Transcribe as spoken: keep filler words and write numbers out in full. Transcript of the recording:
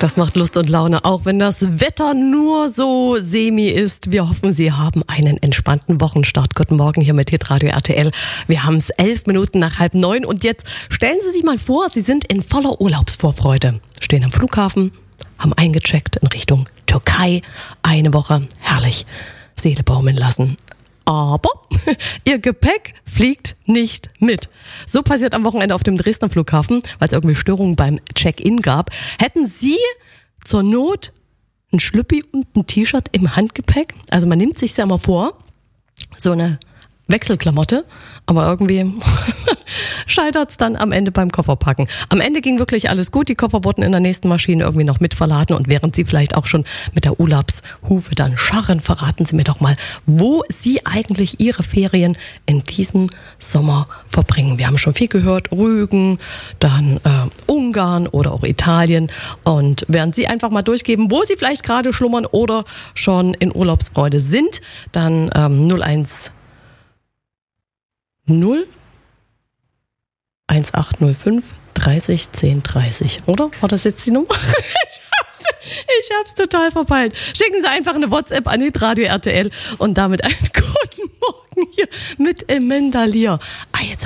Das macht Lust und Laune, auch wenn das Wetter nur so semi ist. Wir hoffen, Sie haben einen entspannten Wochenstart. Guten Morgen hier mit Hitradio R T L. Wir haben es elf Minuten nach halb neun und jetzt stellen Sie sich mal vor, Sie sind in voller Urlaubsvorfreude, stehen am Flughafen, haben eingecheckt in Richtung Türkei. Eine Woche, herrlich, Seele baumeln lassen. Aber Ihr Gepäck fliegt nicht mit. So passiert am Wochenende auf dem Dresdner Flughafen, weil es irgendwie Störungen beim Check-in gab. Hätten Sie zur Not ein Schlüppi und ein T-Shirt im Handgepäck? Also man nimmt sich ja mal vor, so eine Wechselklamotte, aber irgendwie scheitert's dann am Ende beim Kofferpacken. Am Ende ging wirklich alles gut, die Koffer wurden in der nächsten Maschine irgendwie noch mitverladen und während Sie vielleicht auch schon mit der Urlaubshufe dann scharren, verraten Sie mir doch mal, wo Sie eigentlich Ihre Ferien in diesem Sommer verbringen. Wir haben schon viel gehört, Rügen, dann äh, Ungarn oder auch Italien, und während Sie einfach mal durchgeben, wo Sie vielleicht gerade schlummern oder schon in Urlaubsfreude sind, dann ähm, null eins null eins acht null fünf dreißig zehn dreißig, oder? War das jetzt die Nummer? Ich hab's, ich hab's total verpeilt. Schicken Sie einfach eine WhatsApp an Hitradio R T L und damit einen guten Morgen hier mit Amanda Lear. Ah, jetzt